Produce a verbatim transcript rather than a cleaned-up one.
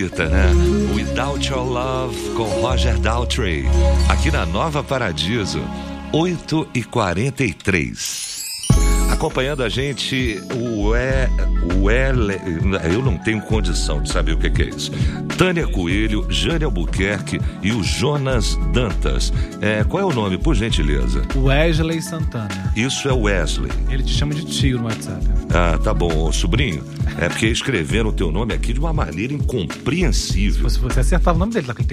bonita, né? Without Your Love, com Roger Daltrey. Aqui na Nova Paradiso, oito e quarenta e três. Acompanhando a gente, o E... o L... Eu não tenho condição de saber o que é isso. Tânia Coelho, Jane Albuquerque e o Jonas Dantas. É, qual é o nome, por gentileza? Wesley Santana. Isso é Wesley. Ele te chama de tio no WhatsApp. Ah, tá bom, sobrinho. É porque escreveram o teu nome aqui de uma maneira incompreensível. Se você acertava o nome dele, naquele